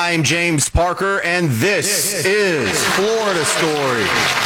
I'm James Parker, and this is Florida Story.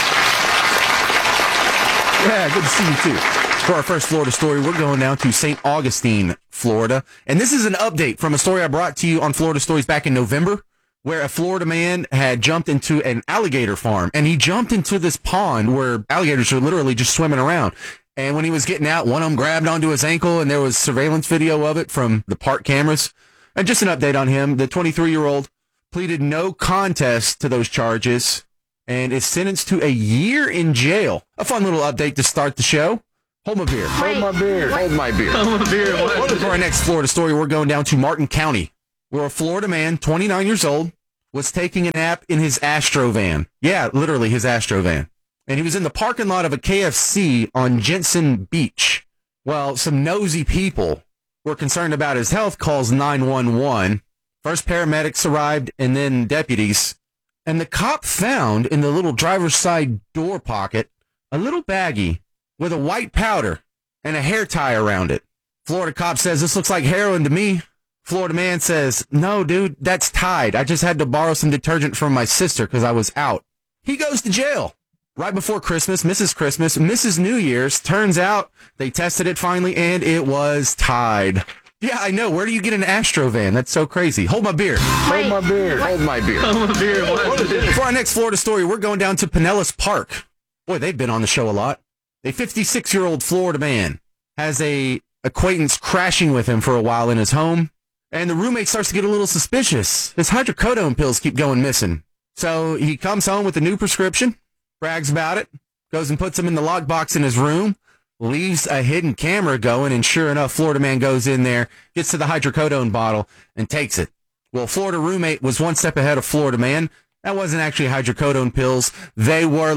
Yeah, good to see you too. For our first Florida story, we're going down to St. Augustine, Florida. And this is an update from a story I brought to you on Florida Stories back in November, where a Florida man had jumped into an alligator farm. And he jumped into this pond where alligators are literally just swimming around. And when he was getting out, one of them grabbed onto his ankle, and there was surveillance video of it from the park cameras. And just an update on him, the 23-year-old pleaded no contest to those charges and is sentenced to a year in jail. A fun little update to start the show. Hold my beer. Hold my beer. Hold my beer. Hold my beer. For our next Florida story, we're going down to Martin County, where a Florida man, 29 years old, was taking a nap in his Astro van. Yeah, literally his Astro van. And he was in the parking lot of a KFC on Jensen Beach. Well, some nosy people were concerned about his health, calls 911. First paramedics arrived and then deputies. And the cop found in the little driver's side door pocket a little baggie with a white powder and a hair tie around it. Florida cop says, "This looks like heroin to me." Florida man says, "No, dude, that's Tide. I just had to borrow some detergent from my sister because I was out." He goes to jail. Right before Christmas, Mrs. New Year's, turns out they tested it finally, and it was Tide. Yeah, I know. Where do you get an Astro van? That's so crazy. Hold my beer. Hold my beer. Hold my beer. Hold my beer. For our next Florida story, we're going down to Pinellas Park. Boy, they've been on the show a lot. A 56-year-old Florida man has a acquaintance crashing with him for a while in his home, and the roommate starts to get a little suspicious. His hydrocodone pills keep going missing. So he comes home with a new prescription, brags about it, goes and puts them in the lockbox in his room, leaves a hidden camera going, and sure enough, Florida man goes in there, gets to the hydrocodone bottle, and takes it. Well, Florida roommate was one step ahead of Florida man. That wasn't actually hydrocodone pills. They were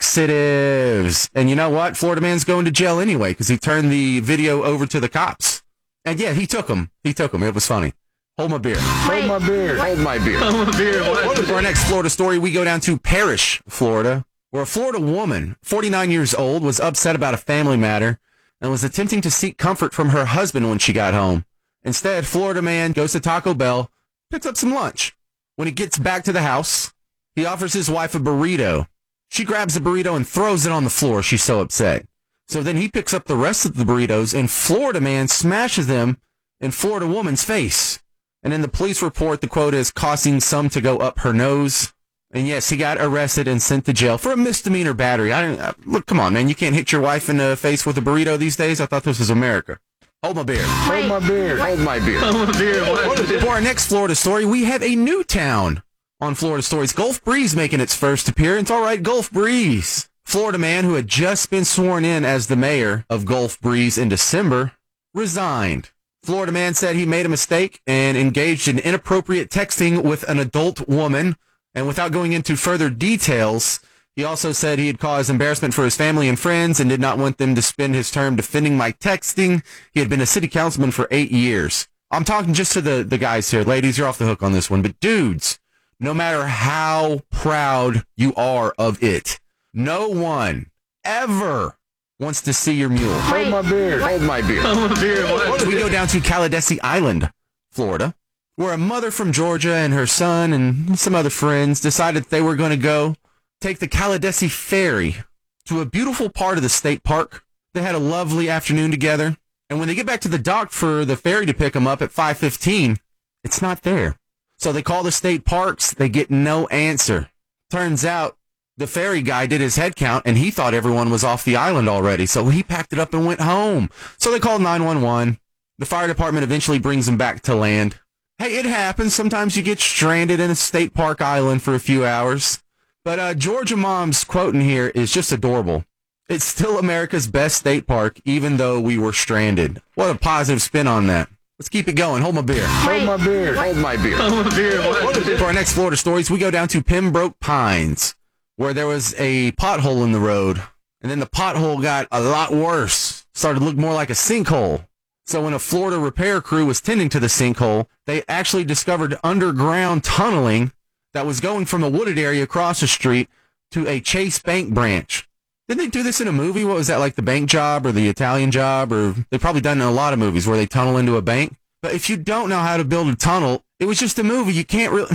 laxatives. And you know what? Florida man's going to jail anyway because he turned the video over to the cops. And yeah, he took them. It was funny. Hold my beer. Hold my beer. Hold my beer. Hold my beer. For our next Florida story, we go down to Parrish, Florida, where a Florida woman, 49 years old, was upset about a family matter and was attempting to seek comfort from her husband when she got home. Instead, Florida man goes to Taco Bell, picks up some lunch. When he gets back to the house, he offers his wife a burrito. She grabs the burrito and throws it on the floor. She's so upset. So then he picks up the rest of the burritos, and Florida man smashes them in Florida woman's face. And in the police report, the quote is, "causing some to go up her nose." And yes, he got arrested and sent to jail for a misdemeanor battery. Look, come on, man. You can't hit your wife in the face with a burrito these days? I thought this was America. Hold my beer. Hold my beer. Hold my beer. Hold my beer. For our next Florida story, we have a new town on Florida Stories. Gulf Breeze making its first appearance. All right, Gulf Breeze. Florida man who had just been sworn in as the mayor of Gulf Breeze in December resigned. Florida man said he made a mistake and engaged in inappropriate texting with an adult woman. And without going into further details, he also said he had caused embarrassment for his family and friends and did not want them to spend his term defending my texting. He had been a city councilman for 8 years. I'm talking just to the guys here. Ladies, you're off the hook on this one. But dudes, no matter how proud you are of it, no one ever wants to see your mule. Hold my beer. Hold my beer. Hold my beer. We go down to Kalidesi Island, Florida, where a mother from Georgia and her son and some other friends decided they were going to go take the Kalidesi ferry to a beautiful part of the state park. They had a lovely afternoon together. And when they get back to the dock for the ferry to pick them up at 5:15, it's not there. So they call the state parks. They get no answer. Turns out the ferry guy did his head count, and he thought everyone was off the island already. So he packed it up and went home. So they called 911. The fire department eventually brings them back to land. Hey, it happens. Sometimes you get stranded in a state park island for a few hours. But Georgia Mom's quote in here is just adorable. "It's still America's best state park, even though we were stranded." What a positive spin on that. Let's keep it going. Hold my beer. Hold my beer. Hold my beer. Hold my beer. For our next Florida stories, we go down to Pembroke Pines, where there was a pothole in the road. And then the pothole got a lot worse. Started to look more like a sinkhole. So when a Florida repair crew was tending to the sinkhole, they actually discovered underground tunneling that was going from a wooded area across the street to a Chase Bank branch. Didn't they do this in a movie? What was that, like The Bank Job or The Italian Job? Or they've probably done it in a lot of movies where they tunnel into a bank. But if you don't know how to build a tunnel, it was just a movie. You can't really...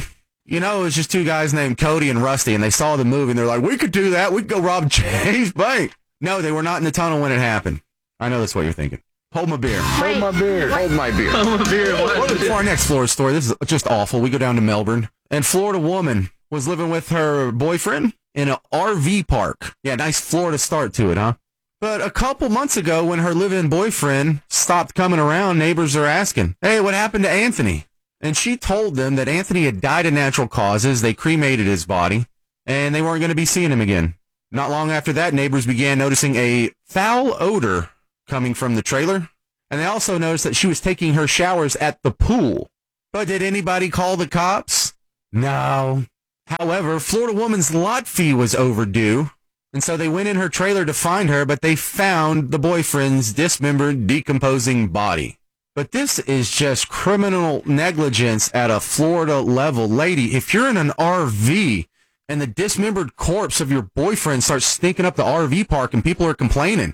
You know, it was just two guys named Cody and Rusty, and they saw the movie, and they're like, we could do that. We could go rob Chase Bank. No, they were not in the tunnel when it happened. I know that's what you're thinking. Hold my beer. Hold my beer. Hold my beer. Hold my beer. What is For our next Florida story, this is just awful. We go down to Melbourne, and Florida woman was living with her boyfriend in an RV park. Yeah, nice Florida start to it, huh? But a couple months ago, when her live-in boyfriend stopped coming around, neighbors are asking, hey, what happened to Anthony? And she told them that Anthony had died of natural causes. They cremated his body, and they weren't going to be seeing him again. Not long after that, neighbors began noticing a foul odor coming from the trailer, and they also noticed that she was taking her showers at the pool. But did anybody call the cops? No. However, Florida woman's lot fee was overdue, and so they went in her trailer to find her, but they found the boyfriend's dismembered, decomposing body. But this is just criminal negligence at a Florida level. Lady, if you're in an RV and the dismembered corpse of your boyfriend starts stinking up the RV park and people are complaining,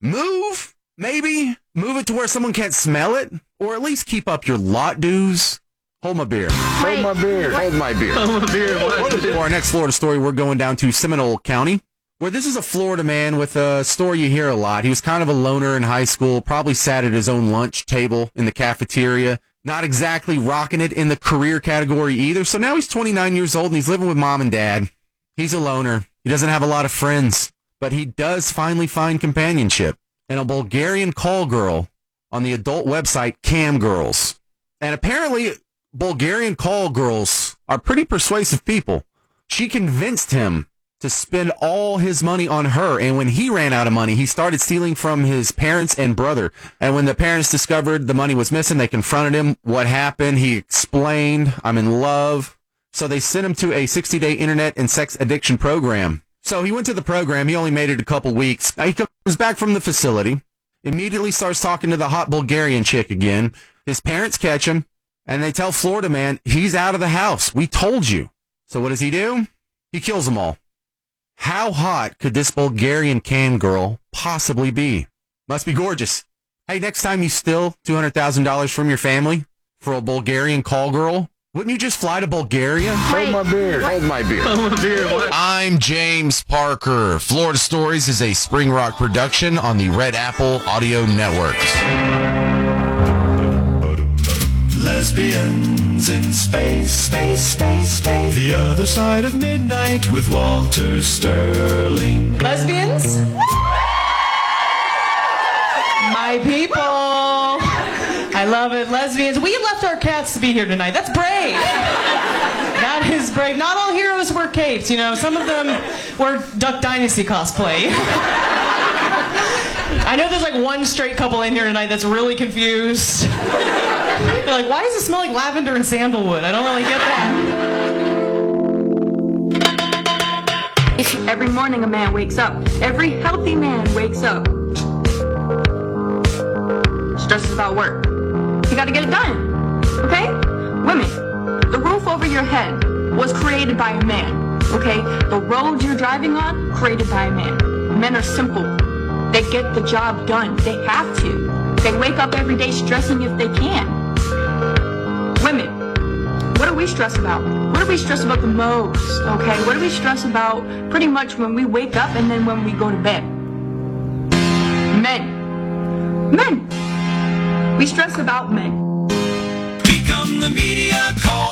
move, maybe. Move it to where someone can't smell it, or at least keep up your lot dues. Hold my beer. Hold my beer. Hold my beer. Hold my beer. What is For our next Florida story, we're going down to Seminole County, where this is a Florida man with a story you hear a lot. He was kind of a loner in high school, probably sat at his own lunch table in the cafeteria, not exactly rocking it in the career category either. So now he's 29 years old and he's living with mom and dad. He's a loner. He doesn't have a lot of friends, but he does finally find companionship in a Bulgarian call girl on the adult website Cam Girls. And apparently Bulgarian call girls are pretty persuasive people. She convinced him to spend all his money on her, and when he ran out of money, he started stealing from his parents and brother. And when the parents discovered the money was missing, they confronted him. What happened? He explained, I'm in love. So they sent him to a 60-day internet and sex addiction program. So he went to the program. He only made it a couple weeks. He comes back from the facility, immediately starts talking to the hot Bulgarian chick again. His parents catch him, and they tell Florida man, he's out of the house. We told you. So what does he do? He kills them all. How hot could this Bulgarian cam girl possibly be? Must be gorgeous. Hey, next time you steal $200,000 from your family for a Bulgarian call girl, wouldn't you just fly to Bulgaria? Hold my beer. Hold my beer. Hold my beer. What? I'm James Parker. Florida Stories is a Spring Rock production on the Red Apple Audio Network. Lesbians in space, space, space, space. The Other Side of Midnight with Walter Sterling. Lesbians? My people. I love it. Lesbians. We left our cats to be here tonight. That's brave. That is brave. Not all heroes wear capes, you know. Some of them wear Duck Dynasty cosplay. I know there's like one straight couple in here tonight that's really confused. They're like, why does it smell like lavender and sandalwood? I don't really get that. Every morning a man wakes up. Every healthy man wakes up. Stresses about work. You gotta get it done. Okay? Women, the roof over your head was created by a man. Okay? The road you're driving on, created by a man. Men are simple. They get the job done. They have to. They wake up every day stressing if they can. Women, what do we stress about? What do we stress about the most? Okay? What do we stress about pretty much when we wake up and then when we go to bed? Men. We stress about men. Become the media. Call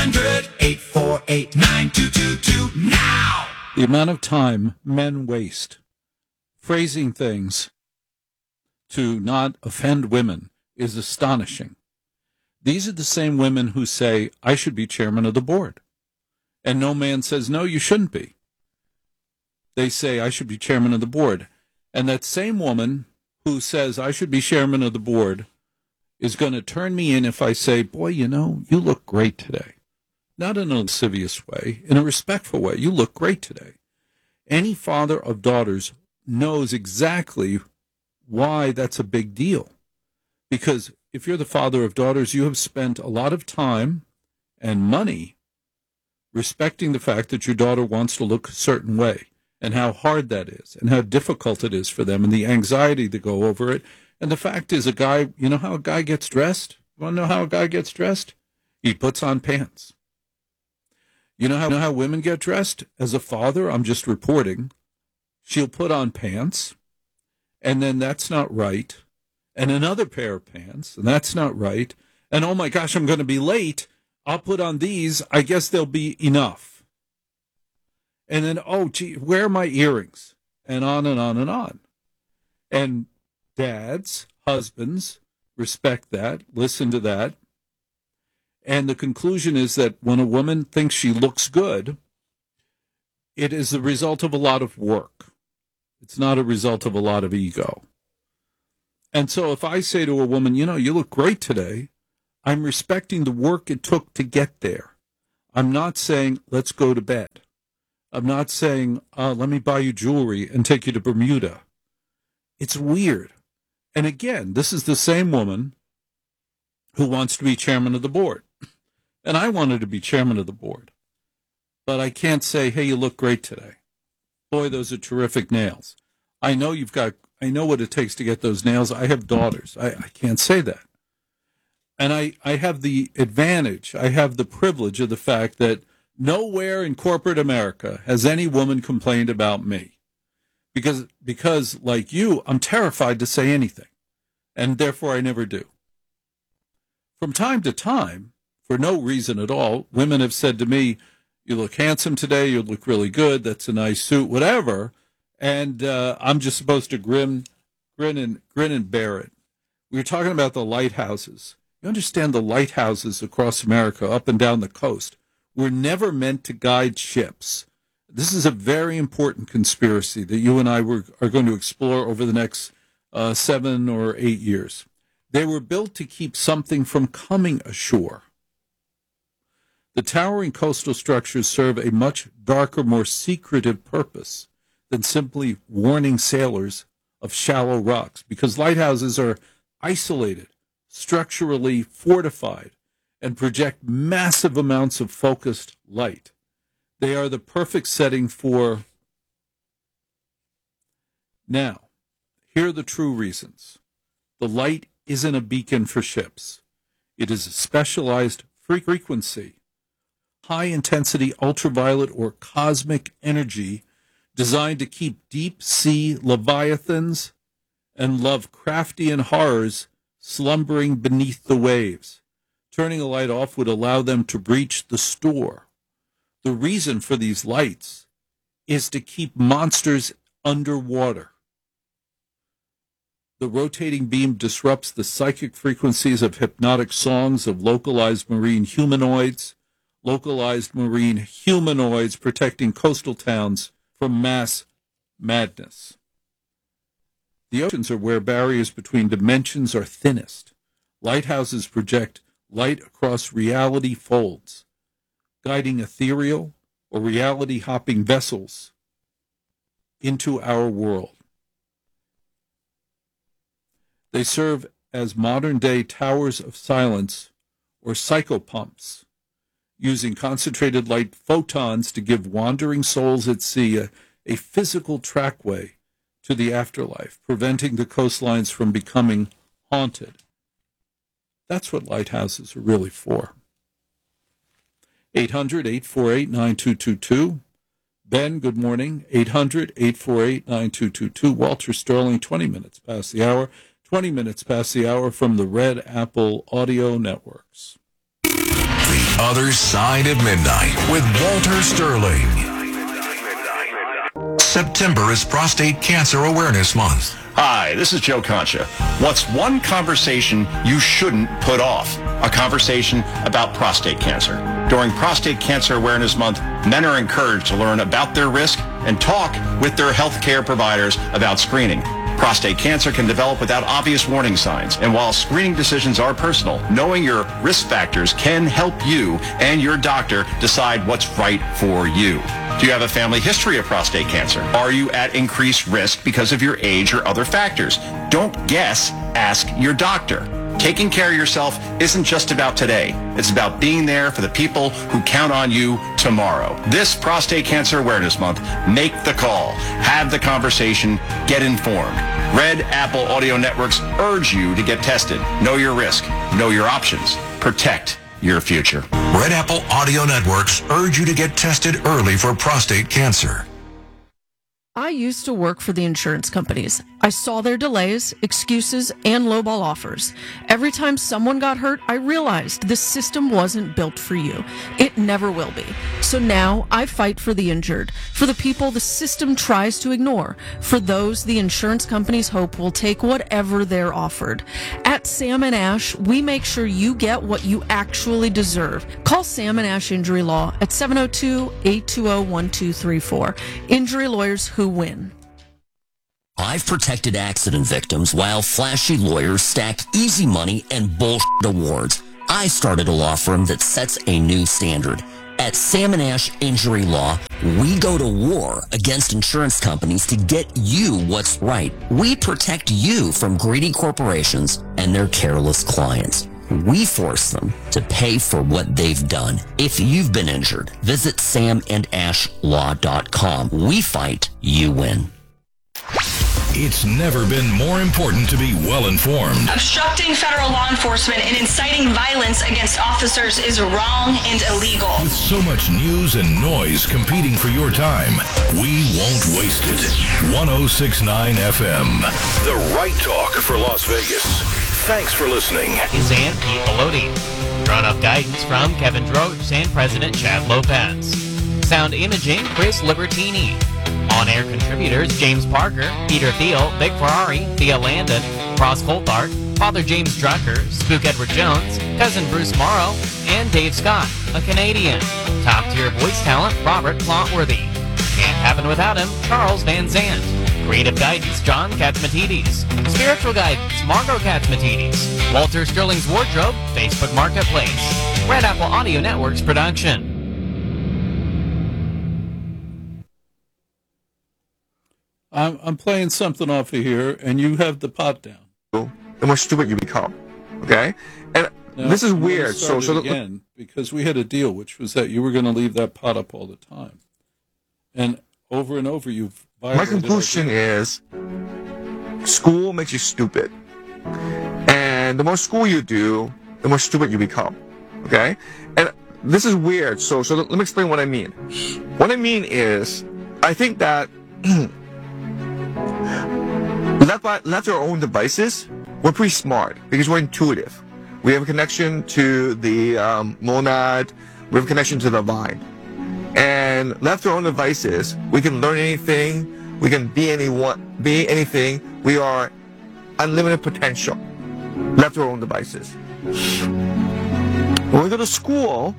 800-848-9222 now. The amount of time men waste phrasing things to not offend women is astonishing. These are the same women who say, I should be chairman of the board. And no man says, no, you shouldn't be. They say, I should be chairman of the board. And that same woman who says, I should be chairman of the board is going to turn me in if I say, boy, you know, you look great today. Not in a lascivious way, in a respectful way. You look great today. Any father of daughters knows exactly why that's a big deal. Because if you're the father of daughters, you have spent a lot of time and money respecting the fact that your daughter wants to look a certain way and how hard that is and how difficult it is for them and the anxiety to go over it. And the fact is, a guy, you know how a guy gets dressed? You want to know how a guy gets dressed? He puts on pants. You know how women get dressed? As a father, I'm just reporting. She'll put on pants, and then that's not right. And another pair of pants, and that's not right. And oh my gosh, I'm going to be late. I'll put on these. I guess they'll be enough. And then, oh, gee, where are my earrings? And on and on and on. And dads, husbands, respect that, listen to that. And the conclusion is that when a woman thinks she looks good, it is the result of a lot of work. It's not a result of a lot of ego. And so if I say to a woman, you look great today, I'm respecting the work it took to get there. I'm not saying, let's go to bed. I'm not saying, let me buy you jewelry and take you to Bermuda. It's weird. And again, this is the same woman who wants to be chairman of the board. And I wanted to be chairman of the board. But I can't say, hey, you look great today. Boy, those are terrific nails. I know what it takes to get those nails. I have daughters. I can't say that. And I have the advantage, I have the privilege of the fact that nowhere in corporate America has any woman complained about me. Because like you, I'm terrified to say anything. And therefore I never do. From time to time, for no reason at all, women have said to me, you look handsome today, you look really good, that's a nice suit, whatever. And I'm just supposed to grin and bear it. We were talking about the lighthouses. You understand the lighthouses across America, up and down the coast, were never meant to guide ships. This is a very important conspiracy that you and I are going to explore over the next 7 or 8 years. They were built to keep something from coming ashore. The towering coastal structures serve a much darker, more secretive purpose than simply warning sailors of shallow rocks, because lighthouses are isolated, structurally fortified, and project massive amounts of focused light. They are the perfect setting for... Now, here are the true reasons. The light isn't a beacon for ships. It is a specialized frequency, high-intensity ultraviolet or cosmic energy designed to keep deep-sea leviathans and Lovecraftian horrors slumbering beneath the waves. Turning a light off would allow them to breach the store. The reason for these lights is to keep monsters underwater. The rotating beam disrupts the psychic frequencies of hypnotic songs of localized marine humanoids protecting coastal towns from mass madness. The oceans are where barriers between dimensions are thinnest. Lighthouses project light across reality folds, guiding ethereal or reality-hopping vessels into our world. They serve as modern-day towers of silence or psychopumps, using concentrated light photons to give wandering souls at sea a physical trackway to the afterlife, preventing the coastlines from becoming haunted. That's what lighthouses are really for. 800-848-9222. Ben, good morning. 800-848-9222. Walter Sterling, 20 minutes past the hour. 20 minutes past the hour from the Red Apple Audio Networks. The Other Side of Midnight with Walter Sterling. September is Prostate Cancer Awareness Month. Hi, this is Joe Concha. What's one conversation you shouldn't put off? A conversation about prostate cancer. During Prostate Cancer Awareness Month, men are encouraged to learn about their risk and talk with their healthcare providers about screening. Prostate cancer can develop without obvious warning signs, and while screening decisions are personal, knowing your risk factors can help you and your doctor decide what's right for you. Do you have a family history of prostate cancer? Are you at increased risk because of your age or other factors? Don't guess, ask your doctor. Taking care of yourself isn't just about today. It's about being there for the people who count on you tomorrow. This Prostate Cancer Awareness Month, make the call, have the conversation, get informed. Red Apple Audio Networks urge you to get tested. Know your risk, know your options, protect your future. Red Apple Audio Networks urge you to get tested early for prostate cancer. I used to work for the insurance companies. I saw their delays, excuses, and lowball offers. Every time someone got hurt, I realized this system wasn't built for you. It never will be. So now I fight for the injured, for the people the system tries to ignore, for those the insurance companies hope will take whatever they're offered. At Sam and Ash, we make sure you get what you actually deserve. Call Sam and Ash Injury Law at 702-820-1234. Injury lawyers who win. I've protected accident victims while flashy lawyers stack easy money and bullshit awards. I started a law firm that sets a new standard. At Sam and Ash Injury Law, we go to war against insurance companies to get you what's right. We protect you from greedy corporations and their careless clients. We force them to pay for what they've done. If you've been injured, visit samandashlaw.com. We fight, you win. It's never been more important to be well-informed. Obstructing federal law enforcement and inciting violence against officers is wrong and illegal. With so much news and noise competing for your time, we won't waste it. 106.9 FM, the right talk for Las Vegas. Thanks for listening. Suzanne P. Peloti. Run-up guidance from Kevin Droge and President Chad Lopez. Sound imaging, Chris Libertini. On-air contributors, James Parker, Peter Thiel, Vic Ferrari, Thea Landon, Ross Coulthard, Father James Drucker, Spook Edward Jones, Cousin Bruce Morrow, and Dave Scott, a Canadian. Top-tier voice talent, Robert Clotworthy. Can't happen without him, Charles Van Zandt. Creative guidance, John Katzmatidis. Spiritual guidance, Margot Katzmatidis. Walter Sterling's Wardrobe, Facebook Marketplace. Red Apple Audio Networks production. I'm playing something off of here, and you have the pot down. The more stupid you become, okay? And now, this is weird. So again, because we had a deal, which was that you were going to leave that pot up all the time, and over you've violated. My conclusion is, school makes you stupid, and the more school you do, the more stupid you become, okay? And this is weird. So let me explain what I mean. What I mean is, I think that. Left our own devices, we're pretty smart because we're intuitive. We have a connection to the monad, we have a connection to the mind. And left our own devices, we can learn anything, we can be anything, we are unlimited potential. Left our own devices. When we go to school,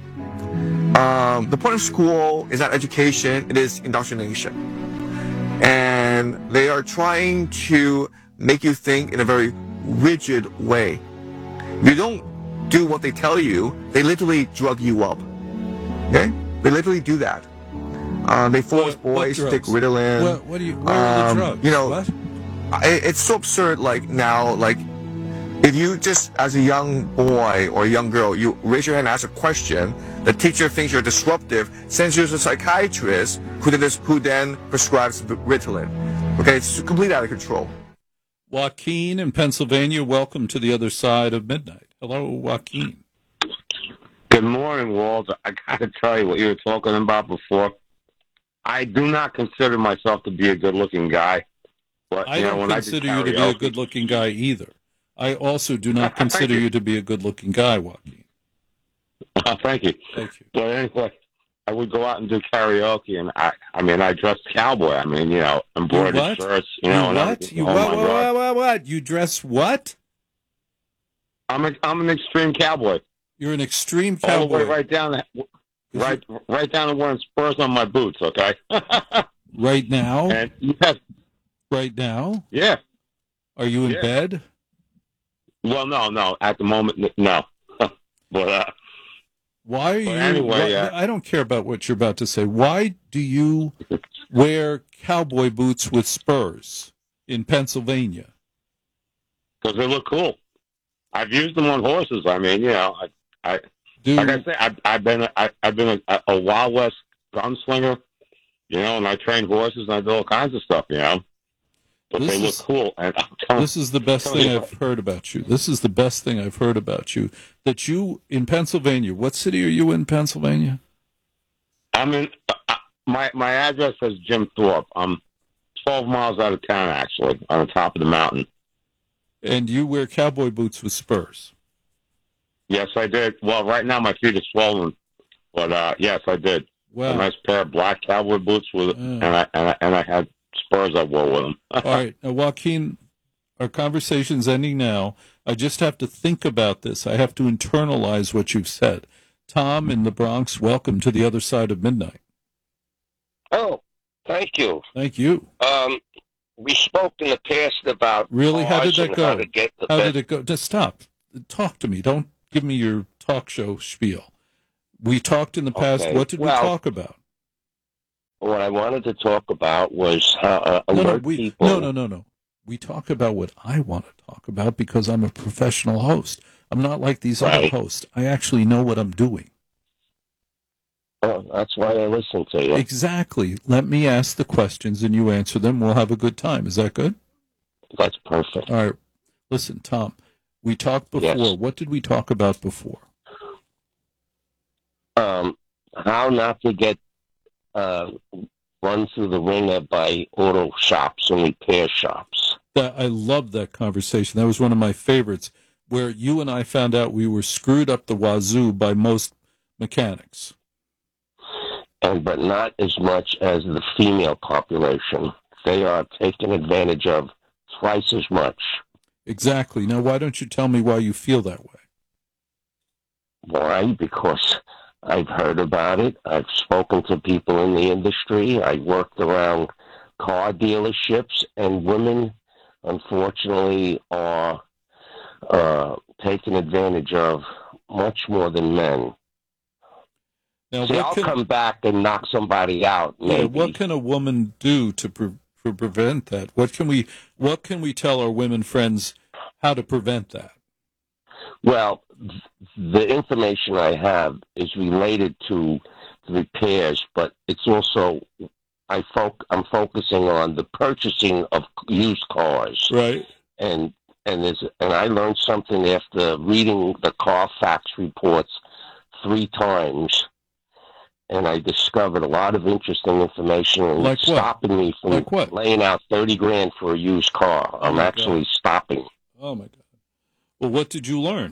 the point of school is not education, it is indoctrination. And they are trying to make you think in a very rigid way. If you don't do what they tell you, they literally drug you up. Okay? They literally do that. They force boys to take Ritalin. What are the drugs? You know, what? It's so absurd. Like now, like if you just as a young boy or a young girl, you raise your hand and ask a question, the teacher thinks you're disruptive, sends you to a psychiatrist who then prescribes Ritalin. Okay, it's completely out of control. Joaquin in Pennsylvania, welcome to the other side of midnight. Hello, Joaquin. Good morning, Walter. I got to tell you what you were talking about before. I do not consider myself to be a good-looking guy. But, I don't consider you to be a good-looking guy either. I also do not consider you to be a good-looking guy, Joaquin. Thank you. Thank you. But anyway, I would go out and do karaoke, and I dressed cowboy. I mean, embroidered shirts. What? You dress what? I'm an extreme cowboy. You're an extreme cowboy. All the way right down to wearing spurs on my boots. Okay. Right now. And yes. Right now. Yeah. Are you in bed? Well, no. At the moment, no. But why are you? Anyway, I don't care about what you're about to say. Why do you wear cowboy boots with spurs in Pennsylvania? Because they look cool. I've used them on horses. I mean, like I say, I've been a Wild West gunslinger, and I train horses and I do all kinds of stuff, but they look cool. And this is the best thing I've heard about you. This is the best thing I've heard about you. That you, in Pennsylvania, what city are you in Pennsylvania? I'm in, my address is Jim Thorpe. I'm 12 miles out of town, actually, on the top of the mountain. And you wear cowboy boots with spurs? Yes, I did. Well, right now my feet are swollen, but yes, I did. Wow. A nice pair of black cowboy boots with, and I had spurs I wore with them. All right, now, Joaquin, our conversation's ending now. I just have to think about this. I have to internalize what you've said. Tom in the Bronx, welcome to the other side of midnight. Oh, thank you. Thank you. We spoke in the past about really. How did that go? How did it go? Just stop. Talk to me. Don't give me your talk show spiel. We talked in the past. Okay. What did we talk about? What I wanted to talk about was how alert people. No. We talk about what I want to talk about because I'm a professional host. I'm not like these other hosts. I actually know what I'm doing. Oh, that's why I listen to you. Exactly. Let me ask the questions and you answer them. We'll have a good time. Is that good? That's perfect. All right. Listen, Tom, we talked before. Yes. What did we talk about before? How not to get run through the ringer by auto shops and repair shops. I love that conversation. That was one of my favorites, where you and I found out we were screwed up the wazoo by most mechanics. But not as much as the female population. They are taken advantage of twice as much. Exactly. Now, why don't you tell me why you feel that way? Why? Because I've heard about it. I've spoken to people in the industry. I worked around car dealerships, and women, unfortunately, are taken advantage of much more than men. Now, See, I'll come back and knock somebody out. Maybe. Yeah, what can a woman do to prevent that? What can we tell our women friends how to prevent that? Well, the information I have is related to the repairs, but it's also I'm focusing on the purchasing of used cars. Right. And I learned something after reading the Carfax reports 3 times. And I discovered a lot of interesting information, and like it's stopping me from laying out $30,000 for a used car. I'm actually stopping. Oh my God! Well, what did you learn?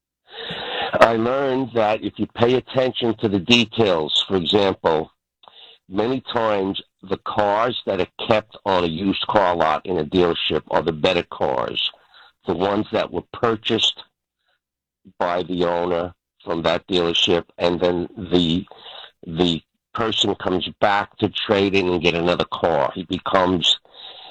I learned that if you pay attention to the details, for example, many times the cars that are kept on a used car lot in a dealership are the better cars, the ones that were purchased by the owner from that dealership, and then the person comes back to trade in and get another car. He becomes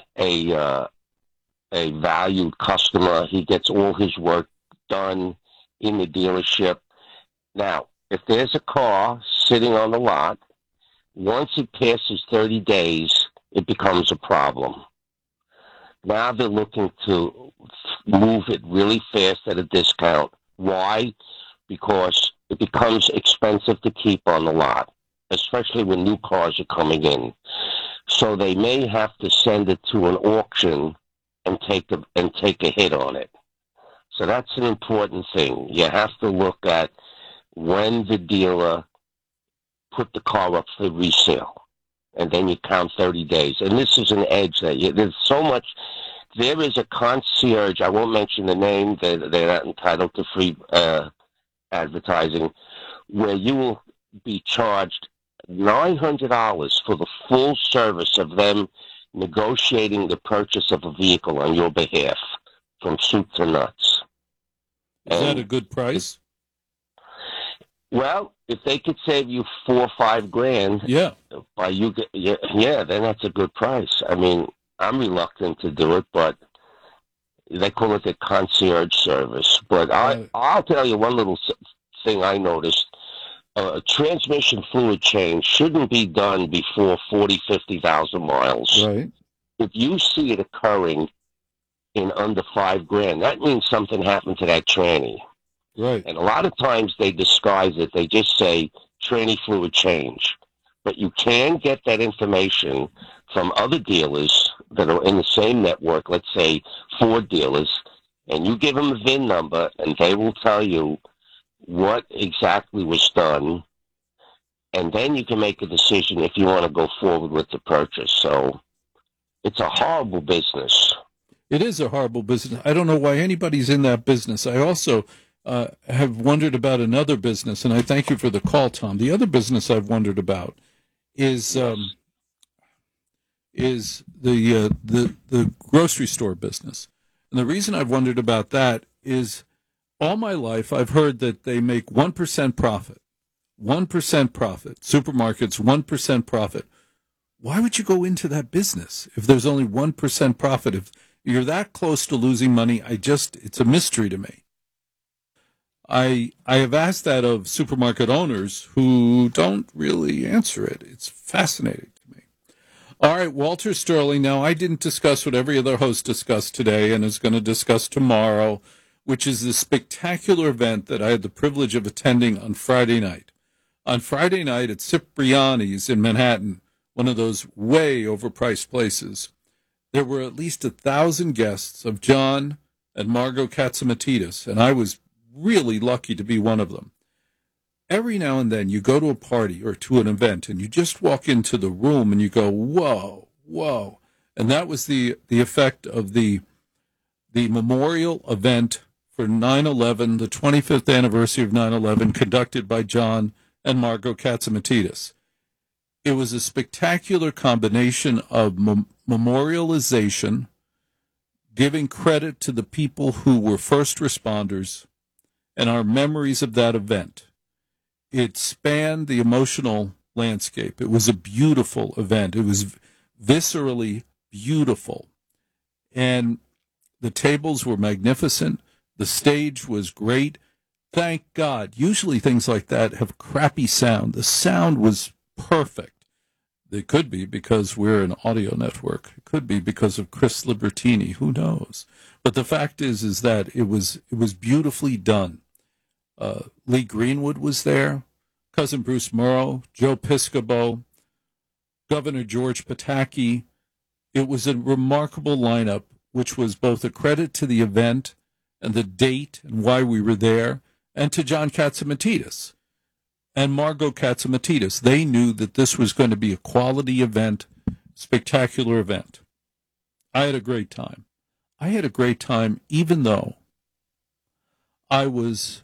a valued customer. He gets all his work done in the dealership. Now, if there's a car sitting on the lot, once it passes 30 days, it becomes a problem. Now they're looking to move it really fast at a discount. Why? Because it becomes expensive to keep on the lot, especially when new cars are coming in. So they may have to send it to an auction and take a hit on it. So that's an important thing. You have to look at when the dealer put the car up for resale, and then you count 30 days. And this is an edge that there's so much. There is a concierge. I won't mention the name. They're not entitled to free advertising, where you will be charged $900 for the full service of them negotiating the purchase of a vehicle on your behalf, from soup to nuts. Is that a good price? Well, if they could save you $4 or $5,000, then that's a good price. I mean, I'm reluctant to do it, but they call it the concierge service. But I'll tell you one little thing I noticed. A transmission fluid change shouldn't be done before 40, 50,000 miles. Right. If you see it occurring in under $5,000, that means something happened to that tranny. Right. And a lot of times they disguise it. They just say tranny fluid change. But you can get that information from other dealers that are in the same network, let's say Ford dealers, and you give them a VIN number, and they will tell you what exactly was done, and then you can make a decision if you want to go forward with the purchase. So it's a horrible business. It is a horrible business. I don't know why anybody's in that business. I also have wondered about another business, and I thank you for the call, Tom. The other business I've wondered about is the grocery store business. And the reason I've wondered about that is all my life I've heard that they make 1% profit. 1% profit. Supermarkets, 1% profit. Why would you go into that business if there's only 1% profit? If you're that close to losing money, it's a mystery to me. I have asked that of supermarket owners who don't really answer it. It's fascinating to me. All right, Walter Sterling. Now, I didn't discuss what every other host discussed today and is going to discuss tomorrow, which is the spectacular event that I had the privilege of attending on Friday night. On Friday night at Cipriani's in Manhattan, one of those way overpriced places, there were at least 1,000 guests of John and Margot Katzimatidis, and I was really lucky to be one of them. Every now and then you go to a party or to an event and you just walk into the room and you go, whoa, whoa. And that was the effect of the memorial event for 9/11, the 25th anniversary of 9/11, conducted by John and Margot Katzimatidis. It was a spectacular combination of memorialization, giving credit to the people who were first responders, and our memories of that event. It spanned the emotional landscape. It was a beautiful event. It was viscerally beautiful. And the tables were magnificent. The stage was great. Thank God. Usually things like that have crappy sound. The sound was perfect. It could be because we're an audio network. It could be because of Chris Libertini. Who knows? But the fact is that it was beautifully done. Lee Greenwood was there, Cousin Bruce Murrow, Joe Piscopo, Governor George Pataki. It was a remarkable lineup, which was both a credit to the event and the date and why we were there, and to John Katzimatidis and Margot Katzimatidis. They knew that this was going to be a quality event, spectacular event. I had a great time. I had a great time even though I was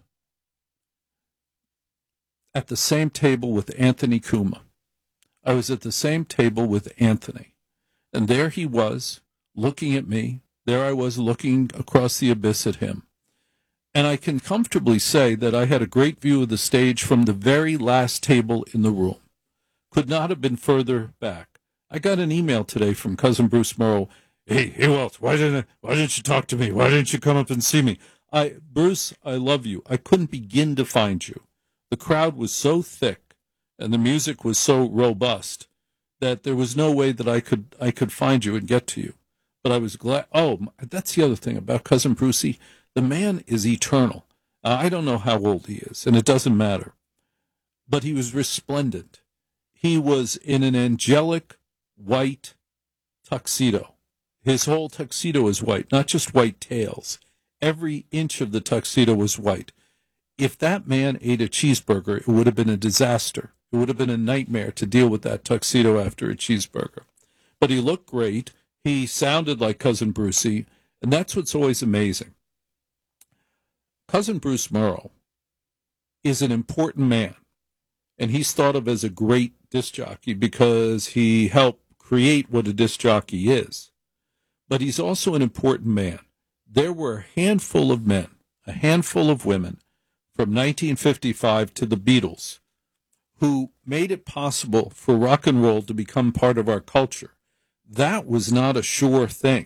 at the same table with Anthony Cumia. I was at the same table with Anthony. And there he was, looking at me. There I was, looking across the abyss at him. And I can comfortably say that I had a great view of the stage from the very last table in the room. Could not have been further back. I got an email today from Cousin Bruce Murrow. Hey, Walt, why didn't you talk to me? Why didn't you come up and see me? Bruce, I love you. I couldn't begin to find you. The crowd was so thick and the music was so robust that there was no way that I could find you and get to you. But I was glad. Oh, that's the other thing about Cousin Brucey. The man is eternal. I don't know how old he is, and it doesn't matter. But he was resplendent. He was in an angelic white tuxedo. His whole tuxedo is white, not just white tails. Every inch of the tuxedo was white. If that man ate a cheeseburger, it would have been a disaster. It would have been a nightmare to deal with that tuxedo after a cheeseburger. But he looked great. He sounded like Cousin Brucey, and that's what's always amazing. Cousin Bruce Murrow is an important man, and he's thought of as a great disc jockey because he helped create what a disc jockey is. But he's also an important man. There were a handful of men, a handful of women, from 1955 to the Beatles, who made it possible for rock and roll to become part of our culture. That was not a sure thing.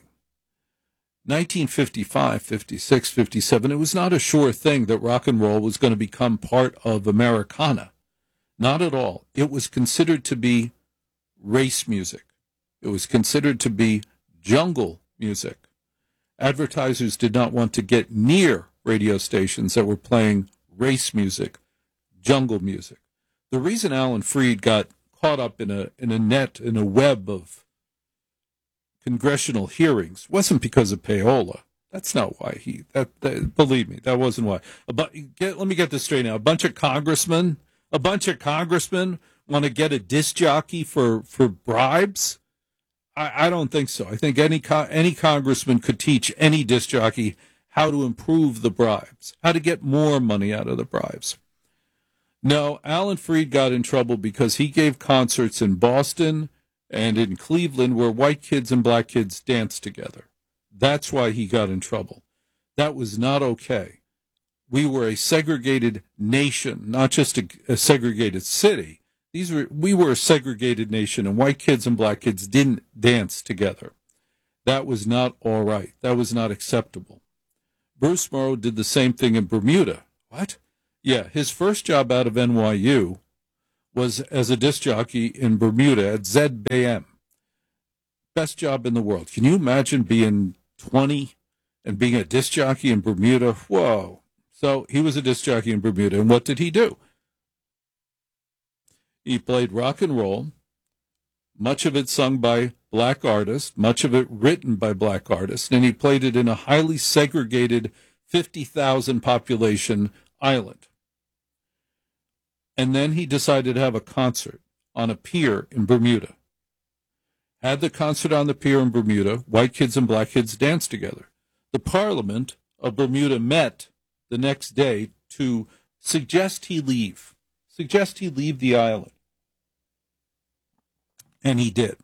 1955, 56, 57, it was not a sure thing that rock and roll was going to become part of Americana. Not at all. It was considered to be race music. It was considered to be jungle music. Advertisers did not want to get near radio stations that were playing race music, jungle music. The reason Alan Freed got caught up in a web of congressional hearings wasn't because of payola. That's not why believe me, that wasn't why. Let me get this straight now. A bunch of congressmen want to get a disc jockey for bribes? I don't think so. I think any congressman could teach any disc jockey how to improve the bribes, how to get more money out of the bribes. No, Alan Freed got in trouble because he gave concerts in Boston and in Cleveland where white kids and black kids danced together. That's why he got in trouble. That was not okay. We were a segregated nation, not just a segregated city. We were a segregated nation, and white kids and black kids didn't dance together. That was not all right. That was not acceptable. Bruce Morrow did the same thing in Bermuda. What? Yeah, his first job out of NYU was as a disc jockey in Bermuda at ZBM. Best job in the world. Can you imagine being 20 and being a disc jockey in Bermuda? Whoa. So he was a disc jockey in Bermuda, and what did he do? He played rock and roll, much of it sung by black artists, much of it written by black artists, and he played it in a highly segregated 50,000 population island. And then he decided to have a concert on a pier in Bermuda. Had the concert on the pier in Bermuda, white kids and black kids danced together. The Parliament of Bermuda met the next day to suggest he leave the island. And he did.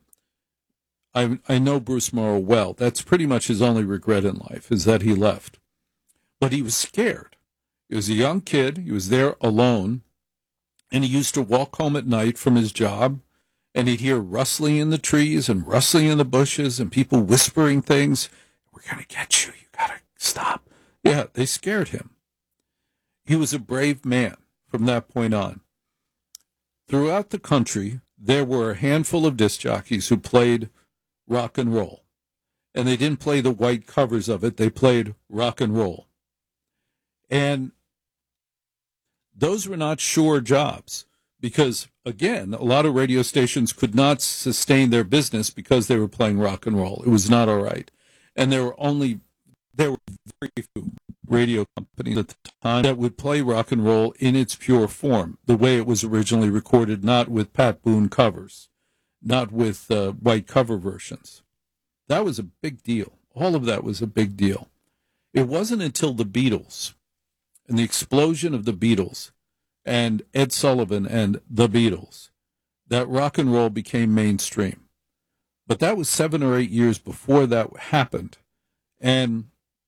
I know Bruce Morrow well. That's pretty much his only regret in life, is that he left. But he was scared. He was a young kid. He was there alone. And he used to walk home at night from his job, and he'd hear rustling in the trees and rustling in the bushes and people whispering things. We're going to get you. You got to stop. Yeah, they scared him. He was a brave man from that point on. Throughout the country, there were a handful of disc jockeys who played rock and roll. And they didn't play the white covers of it. They played rock and roll. And those were not sure jobs because, again, a lot of radio stations could not sustain their business because they were playing rock and roll. It was not all right. And there were very few radio companies at the time that would play rock and roll in its pure form, the way it was originally recorded, not with Pat Boone covers, not with white cover versions. That was a big deal. All of that was a big deal. It wasn't until the Beatles and the explosion of the Beatles and Ed Sullivan and the Beatles that rock and roll became mainstream. But that was 7 or 8 years before that happened. And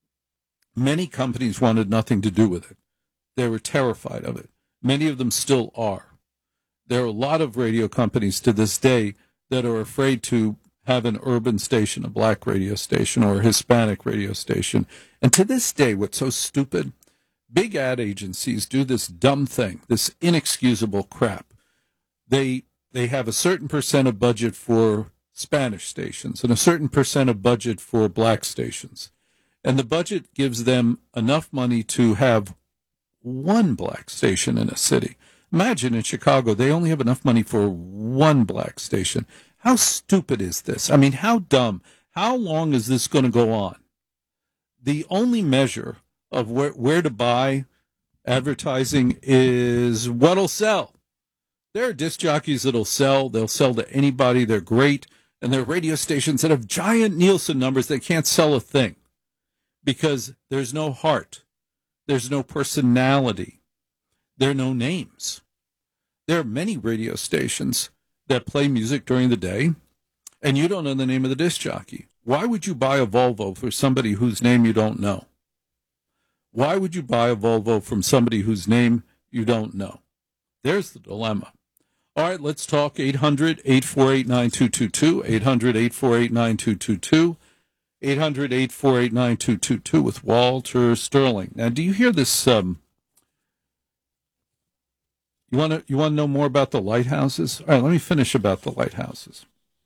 many companies wanted nothing to do with it. They were terrified of it. Many of them still are. There are a lot of radio companies to this day that are afraid to have an urban station, a black radio station, or a Hispanic radio station. And to this day, what's so stupid, big ad agencies do this dumb thing, this inexcusable crap. They have a certain percent of budget for Spanish stations and a certain percent of budget for black stations. And the budget gives them enough money to have one black station in a city. Imagine in Chicago, they only have enough money for one black station. How stupid is this? I mean, how dumb? How long is this going to go on? The only measure of where to buy advertising is what'll sell. There are disc jockeys that'll sell. They'll sell to anybody. They're great. And there are radio stations that have giant Nielsen numbers that can't sell a thing because there's no heart. There's no personality. There are no names. There are many radio stations that play music during the day, and you don't know the name of the disc jockey. Why would you buy a Volvo for somebody whose name you don't know? Why would you buy a Volvo from somebody whose name you don't know? There's the dilemma. All right, let's talk 800-848-9222, 800-848-9222, 800-848-9222 with Walter Sterling. Now, do you hear this? You want to know more about the lighthouses? All right, let me finish about the lighthouses.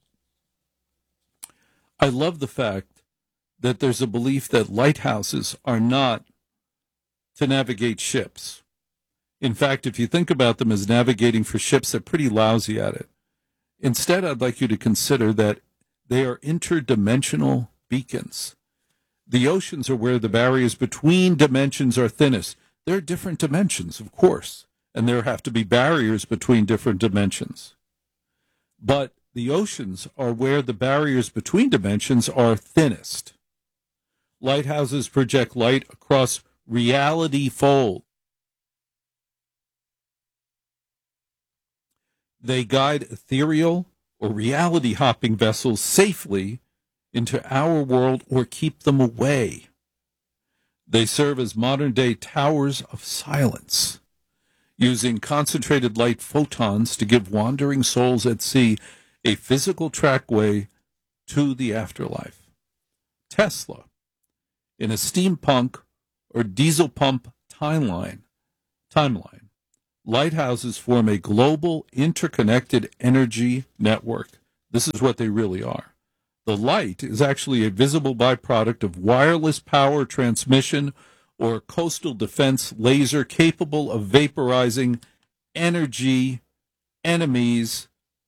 I love the fact that there's a belief that lighthouses are not to navigate ships. In fact, if you think about them as navigating for ships, they're pretty lousy at it. Instead, I'd like you to consider that They are interdimensional beacons. The oceans are where the barriers between dimensions are thinnest. There are different dimensions, of course, and there have to be barriers between different dimensions. But the oceans are where the barriers between dimensions are thinnest. Lighthouses project light across reality fold. They guide ethereal or reality-hopping vessels safely into our world or keep them away. They serve as modern-day towers of silence, using concentrated light photons to give wandering souls at sea a physical trackway to the afterlife. Tesla, in a steampunk or diesel pump timeline, lighthouses form a global interconnected energy network. This is what they really are. The light is actually a visible byproduct of wireless power transmission or coastal defense laser capable of vaporizing energy enemies.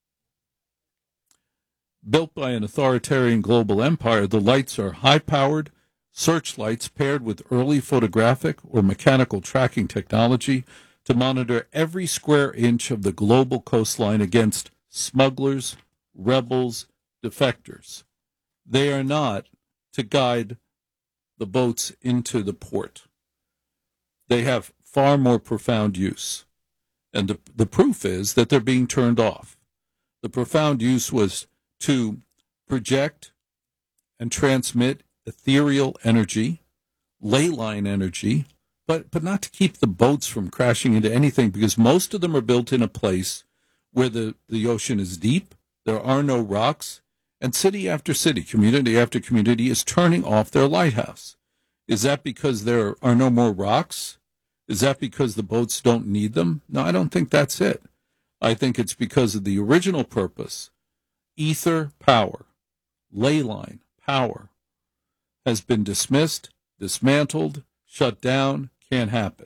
Built by an authoritarian global empire, the lights are high-powered searchlights paired with early photographic or mechanical tracking technology to monitor every square inch of the global coastline against smugglers, rebels, defectors. They are not to guide the boats into the port. They have far more profound use. And the proof is that they're being turned off. The profound use was to project and transmit ethereal energy, ley line energy, but not to keep the boats from crashing into anything, because most of them are built in a place where the ocean is deep, there are no rocks, and city after city, community after community is turning off their lighthouse. Is that because there are no more rocks? Is that because the boats don't need them? No, I don't think that's it. I think it's because of the original purpose. Ether power, ley line power, has been dismissed, dismantled, shut down, can't happen.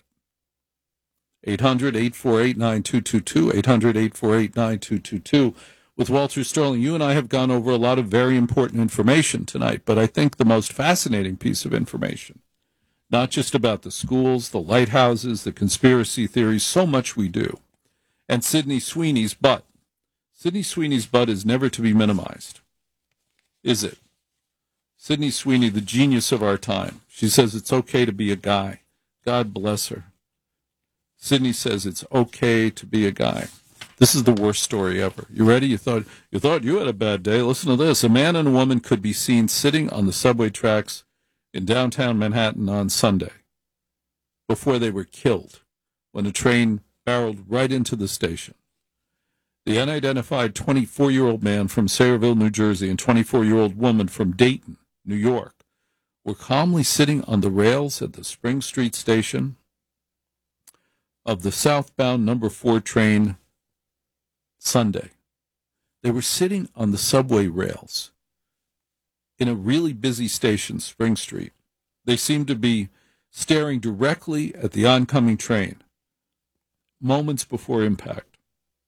800-848-9222, 800-848-9222. With Walter Sterling, you and I have gone over a lot of very important information tonight, but I think the most fascinating piece of information, not just about the schools, the lighthouses, the conspiracy theories, so much we do, and Sydney Sweeney's butt. Sydney Sweeney's butt is never to be minimized, is it? Sydney Sweeney, the genius of our time. She says it's okay to be a guy. God bless her. Sydney says it's okay to be a guy. This is the worst story ever. You ready? You thought you had a bad day. Listen to this. A man and a woman could be seen sitting on the subway tracks in downtown Manhattan on Sunday before they were killed when a train barreled right into the station. The unidentified 24-year-old man from Sayreville, New Jersey, and 24-year-old woman from Dayton, New York, were calmly sitting on the rails at the Spring Street station of the southbound number 4 train Sunday. They were sitting on the subway rails in a really busy station, Spring Street. They seemed to be staring directly at the oncoming train moments before impact.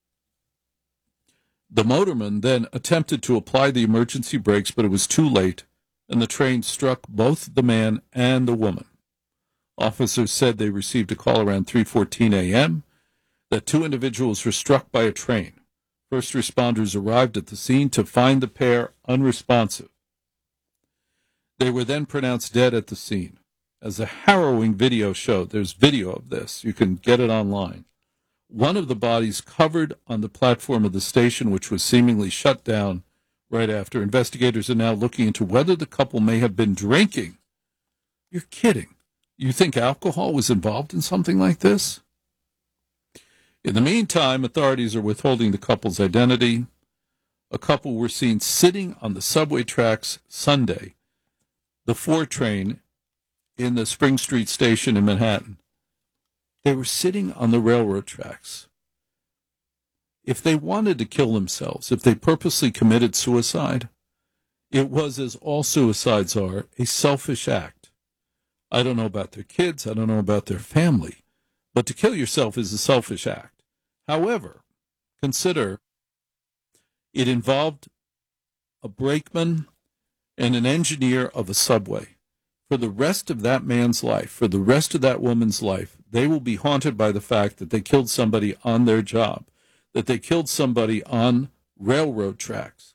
The motorman then attempted to apply the emergency brakes, but it was too late, and the train struck both the man and the woman. Officers said they received a call around 3:14 a.m. that 2 individuals were struck by a train. First responders arrived at the scene to find the pair unresponsive. They were then pronounced dead at the scene. As a harrowing video showed, there's video of this. You can get it online. One of the bodies covered on the platform of the station, which was seemingly shut down right after. Investigators are now looking into whether the couple may have been drinking. You're kidding. You think alcohol was involved in something like this? In the meantime, authorities are withholding the couple's identity. A couple were seen sitting on the subway tracks Sunday, the 4 train in the Spring Street station in Manhattan. They were sitting on the railroad tracks. If they wanted to kill themselves, if they purposely committed suicide, it was, as all suicides are, a selfish act. I don't know about their kids, I don't know about their family, but to kill yourself is a selfish act. However, consider it involved a brakeman, and an engineer of a subway. For the rest of that man's life, for the rest of that woman's life, they will be haunted by the fact that they killed somebody on their job, that they killed somebody on railroad tracks.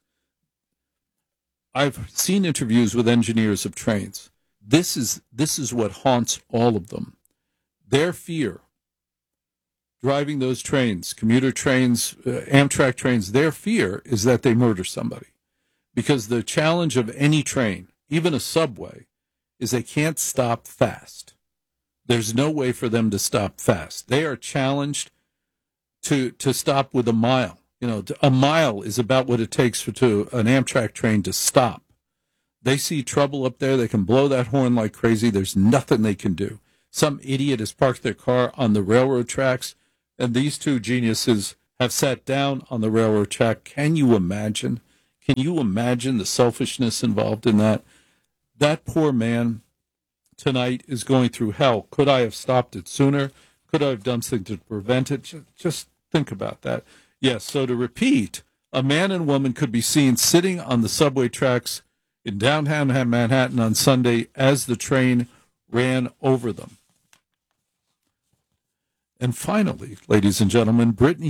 I've seen interviews with engineers of trains. This is what haunts all of them. Their fear, driving those trains, commuter trains, Amtrak trains, their fear is that they murder somebody. Because the challenge of any train, even a subway, is they can't stop fast. There's no way for them to stop fast. They are challenged to stop with a mile. You know, a mile is about what it takes for an Amtrak train to stop. They see trouble up there. They can blow that horn like crazy. There's nothing they can do. Some idiot has parked their car on the railroad tracks, and these two geniuses have sat down on the railroad track. Can you imagine? Can you imagine the selfishness involved in that? That poor man tonight is going through hell. Could I have stopped it sooner? Could I have done something to prevent it? Just think about that. Yes, so to repeat, a man and woman could be seen sitting on the subway tracks in downtown Manhattan on Sunday as the train ran over them. And finally, ladies and gentlemen, Britney